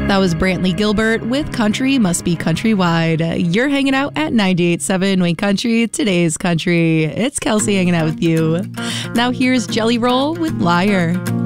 That was Brantley Gilbert with Country Must Be Countrywide. You're hanging out at 98.7 Wayne Country, today's country. It's Kelsey hanging out with you. Now here's Jelly Roll with Liar.